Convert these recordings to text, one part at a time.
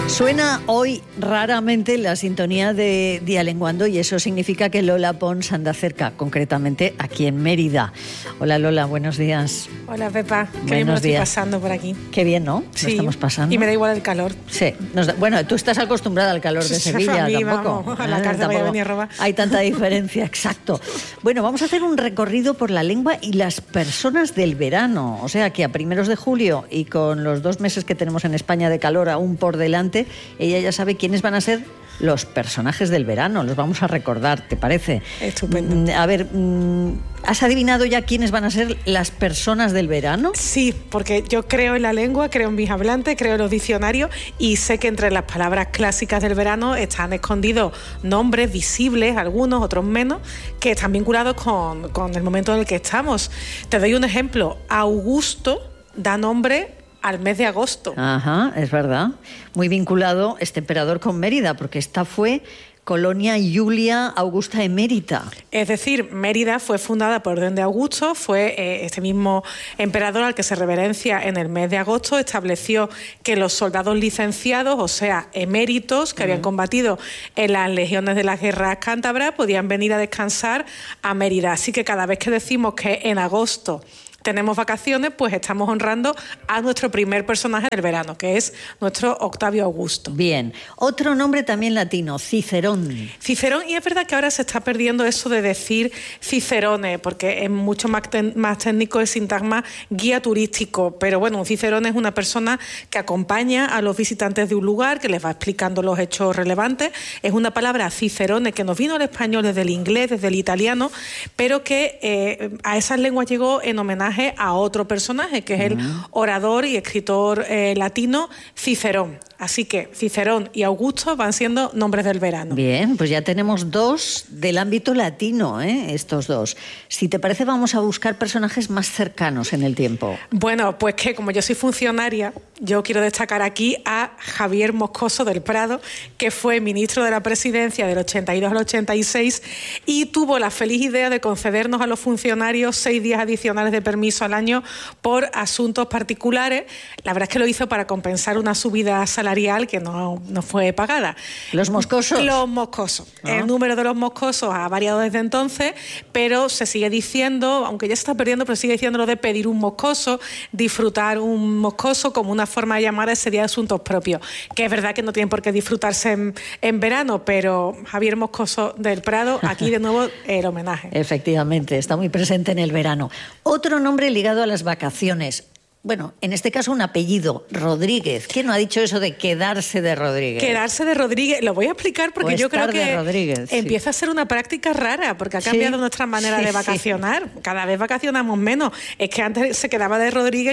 Suena hoy raramente la sintonía de Dialenguando y eso significa que Lola Pons anda cerca, concretamente aquí en Mérida. Hola Lola, buenos días. Hola Pepa, qué bien me lo estoy pasando por aquí. Qué bien, ¿no? Sí, lo estamos pasando. Y me da igual el calor. Sí, bueno, tú estás acostumbrada al calor de Sevilla, a mí, tampoco. Vamos, a la cárcel voy a venir a robar. Hay tanta diferencia, exacto. Bueno, vamos a hacer un recorrido por la lengua y las personas del verano, o sea que a primeros de julio y con los 2 meses que tenemos en España de calor aún por delante, ella ya sabe quiénes van a ser los personajes del verano, los vamos a recordar, ¿te parece? Estupendo. A ver, ¿has adivinado ya quiénes van a ser las personas del verano? Sí, porque yo creo en la lengua, creo en mis hablantes, creo en los diccionarios y sé que entre las palabras clásicas del verano están escondidos nombres visibles, algunos, otros menos, que están vinculados con el momento en el que estamos. Te doy un ejemplo. Augusto da nombre al mes de agosto. Ajá, es verdad. Muy vinculado este emperador con Mérida, porque esta fue Colonia Julia Augusta Emérita. Es decir, Mérida fue fundada por orden de Augusto, fue este mismo emperador al que se reverencia en el mes de agosto, estableció que los soldados licenciados, o sea, eméritos, que habían combatido en las legiones de las guerras cántabras, podían venir a descansar a Mérida. Así que cada vez que decimos que en agosto tenemos vacaciones, pues estamos honrando a nuestro primer personaje del verano, que es nuestro Octavio Augusto. Bien. Otro nombre también latino, Cicerón. Cicerón, y es verdad que ahora se está perdiendo eso de decir Cicerone, porque es mucho más técnico el sintagma guía turístico, pero bueno, un Cicerón es una persona que acompaña a los visitantes de un lugar, que les va explicando los hechos relevantes. Es una palabra Cicerone que nos vino al español desde el inglés, desde el italiano, pero que a esas lenguas llegó en homenaje a otro personaje, que es el orador y escritor latino Cicerón. Así que Cicerón y Augusto van siendo nombres del verano. Bien, pues ya tenemos 2 del ámbito latino, estos 2. Si te parece, vamos a buscar personajes más cercanos en el tiempo. Bueno, pues que como yo soy funcionaria, yo quiero destacar aquí a Javier Moscoso del Prado, que fue ministro de la Presidencia del 82 al 86 y tuvo la feliz idea de concedernos a los funcionarios 6 días adicionales de permiso al año por asuntos particulares. La verdad es que lo hizo para compensar una subida salarial que no fue pagada. ¿Los moscosos? Los moscosos. El número de los moscosos ha variado desde entonces, pero se sigue diciendo, aunque ya se está perdiendo, pero sigue diciendo lo de pedir un moscoso, disfrutar un moscoso como una forma de llamar a ese día de asuntos propios. Que es verdad que no tienen por qué disfrutarse en verano, pero Javier Moscoso del Prado, aquí de nuevo el homenaje. Efectivamente, está muy presente en el verano. Otro nombre ligado a las vacaciones. Bueno, en este caso un apellido, Rodríguez. ¿Quién no ha dicho eso de quedarse de Rodríguez? Quedarse de Rodríguez, lo voy a explicar porque yo creo que Rodríguez, empieza a ser una práctica rara, porque ha cambiado nuestra manera de vacacionar. Sí. Cada vez vacacionamos menos. Es que antes se quedaba de Rodríguez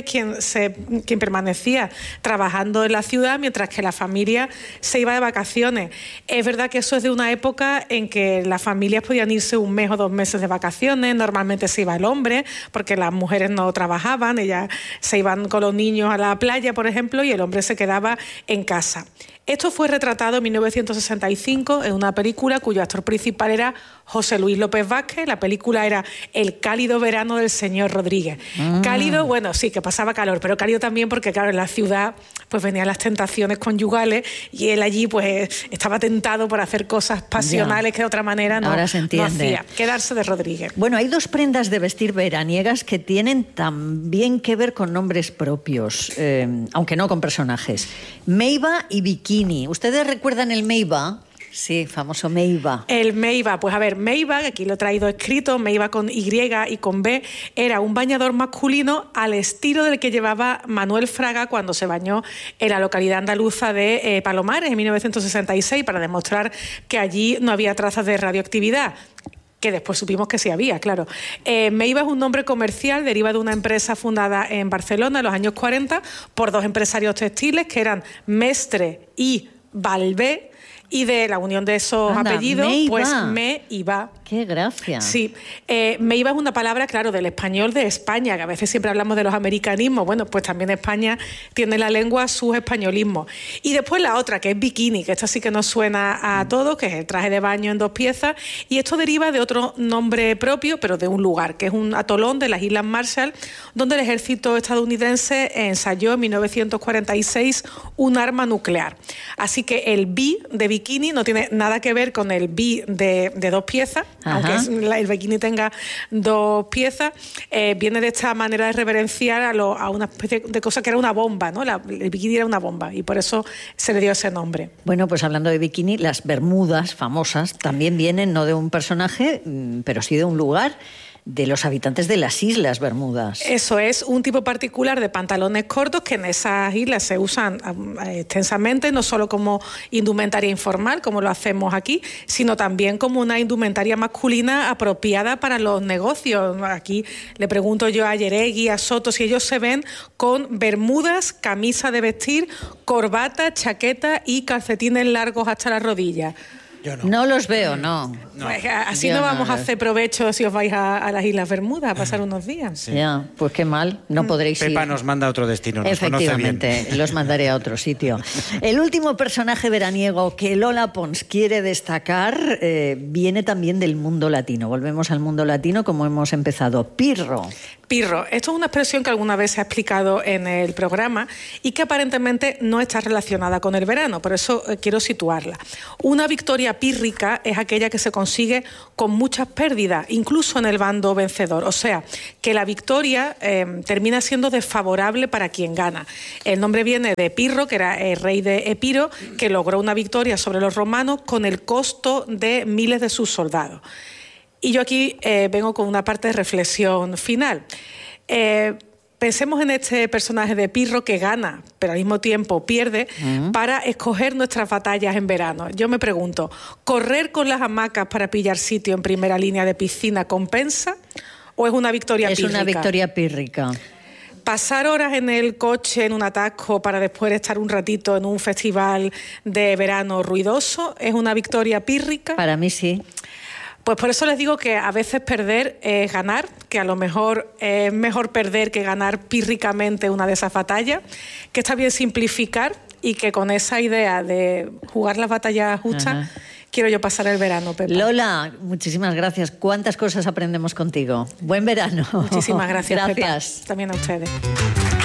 quien permanecía trabajando en la ciudad, mientras que la familia se iba de vacaciones. Es verdad que eso es de una época en que las familias podían irse 1 mes o 2 meses de vacaciones. Normalmente se iba el hombre, porque las mujeres no trabajaban, ellas se iban con los niños a la playa, por ejemplo, y el hombre se quedaba en casa. Esto fue retratado en 1965 en una película cuyo actor principal era José Luis López Vázquez. La película era El cálido verano del señor Rodríguez. Cálido, bueno, sí, que pasaba calor, pero cálido también porque, claro, en la ciudad pues venían las tentaciones conyugales y él allí pues estaba tentado por hacer cosas pasionales que de otra manera no hacía. Quedarse de Rodríguez. Bueno, hay 2 prendas de vestir veraniegas que tienen también que ver con nombres propios, aunque no con personajes. Meiba y bikini. ¿Ustedes recuerdan el Meiba? Sí, famoso Meiba. El Meiba, pues a ver, Meiba, que aquí lo he traído escrito, Meiba con Y y con B, era un bañador masculino al estilo del que llevaba Manuel Fraga cuando se bañó en la localidad andaluza de Palomares en 1966 para demostrar que allí no había trazas de radioactividad. Que después supimos que sí había, claro. Meiba es un nombre comercial, deriva de una empresa fundada en Barcelona en los años 40 por 2 empresarios textiles que eran Mestre y Balbé, y de la unión de esos apellidos, Meiba. Pues Meiba. ¡Qué gracia! Sí, me iba una palabra, claro, del español de España, que a veces siempre hablamos de los americanismos. Bueno, pues también España tiene la lengua sus españolismos. Y después la otra, que es bikini, que esta sí que nos suena a todos, que es el traje de baño en 2 piezas. Y esto deriva de otro nombre propio, pero de un lugar, que es un atolón de las Islas Marshall, donde el ejército estadounidense ensayó en 1946 un arma nuclear. Así que el bi de bikini no tiene nada que ver con el bi de 2 piezas. Ajá. Aunque el bikini tenga 2 piezas, viene de esta manera de reverenciar a una especie de cosa que era una bomba, ¿no? El bikini era una bomba y por eso se le dio ese nombre. Bueno, pues hablando de bikini, las bermudas famosas también vienen no de un personaje, pero sí de un lugar, de los habitantes de las Islas Bermudas. Eso es un tipo particular de pantalones cortos que en esas islas se usan extensamente, no solo como indumentaria informal, como lo hacemos aquí, sino también como una indumentaria masculina apropiada para los negocios. Aquí le pregunto yo a Yeregui, a Soto, si ellos se ven con bermudas, camisa de vestir, corbata, chaqueta y calcetines largos hasta las rodillas. No los veo, no. Pues así no vamos a hacer provecho si os vais a las Islas Bermudas a pasar unos días. Sí. Ya, pues qué mal, no podréis ir. Pepa nos manda a otro destino, nos efectivamente, conoce bien. Los mandaré a otro sitio. El último personaje veraniego que Lola Pons quiere destacar viene también del mundo latino. Volvemos al mundo latino como hemos empezado. Pirro. Pirro, esto es una expresión que alguna vez se ha explicado en el programa y que aparentemente no está relacionada con el verano, por eso quiero situarla. Una victoria pírrica es aquella que se consigue con muchas pérdidas, incluso en el bando vencedor, o sea, que la victoria termina siendo desfavorable para quien gana. El nombre viene de Pirro, que era el rey de Epiro, que logró una victoria sobre los romanos con el costo de miles de sus soldados. Y yo aquí vengo con una parte de reflexión final. Pensemos en este personaje de Pirro que gana, pero al mismo tiempo pierde, para escoger nuestras batallas en verano. Yo me pregunto, ¿correr con las hamacas para pillar sitio en primera línea de piscina compensa o es una victoria pírrica? Es una victoria pírrica. ¿Pasar horas en el coche en un atasco para después estar un ratito en un festival de verano ruidoso es una victoria pírrica? Para mí sí. Pues por eso les digo que a veces perder es ganar, que a lo mejor es mejor perder que ganar pírricamente una de esas batallas, que está bien simplificar y que con esa idea de jugar las batallas justas, quiero yo pasar el verano, Pepa. Lola, muchísimas gracias. ¿Cuántas cosas aprendemos contigo? Buen verano. Muchísimas gracias, Gracias. Pepa. También a ustedes.